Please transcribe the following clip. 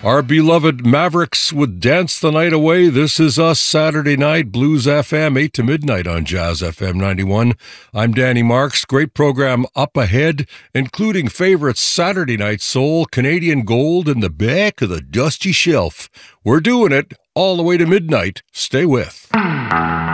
Our beloved Mavericks would dance the night away. This is us Saturday night, Blues FM, 8 to midnight on Jazz FM 91. I'm Danny Marks. Great program up ahead, including favorite Saturday night soul, Canadian Gold, in the back of the dusty shelf. We're doing it all the way to midnight. Stay with.